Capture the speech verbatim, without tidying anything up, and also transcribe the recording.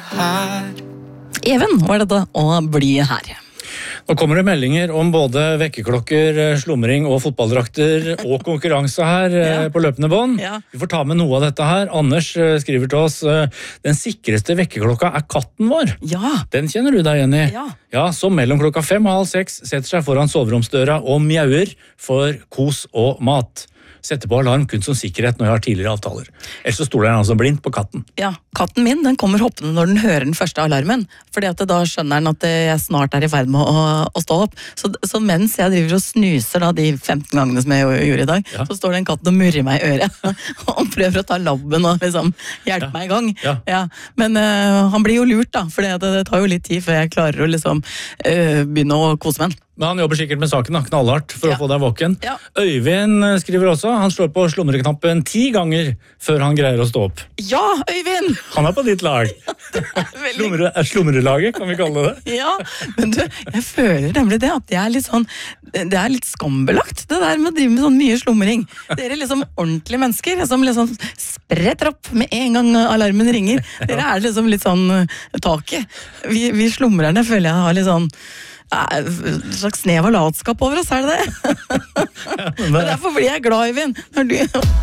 her. Even var det da å bli her. Nå kommer det meldinger om både vekkerklokker, slumring og fotballdrakter og konkurranse her ja. På løpende bånd. Ja. Vi får ta med noe av dette her. Anders skriver til oss, den sikreste vekkerklokka er katten vår. Ja. Den kjenner du deg igjen i. Ja. Ja, så mellom klokka fem og halv seks setter seg foran soveromsdøra og mjauer for kos og mat. Setter på alarm kun som sikkerhet når jeg har tidligere avtaler. Ellers så stoler jeg altså blindt på katten. Ja, katten min den kommer hoppende når den hører den første alarmen, fordi at da skjønner den at jeg snart er i ferd med å, å stå opp. Så, så mens jeg driver og snuser da, de femten gangene som jeg gjorde i dag, ja. Så står den katten og murrer meg i øret, og prøver å ta labben og liksom hjelpe ja. Meg i gang. Ja. Ja. Men uh, han blir jo lurt da, for det, det tar jo litt tid før jeg klarer å liksom uh, begynne å kose med den. Men han jobber sikkert med saken da, knallhardt for ja. Å få deg våken. Ja. Øyvind skriver også, han slår på slumreknappen ti ganger før han greier å stå opp. Ja, Øyvind! Han er på ditt lag. Slumre, er slumrelaget, kan vi kalle det. Ja, men du, jeg føler nemlig det at det er litt sånn, det er litt skambelagt, det der med å drive med sånn mye slumring. Dere er liksom ordentlige mennesker, som liksom spretter opp med en gang alarmen ringer. Dere er liksom litt sånn taket. Vi, vi slumrerne føler jeg har litt sånn en slags snev av latskap over oss, er det det? Men derfor blir jeg glad, Øyvind, når du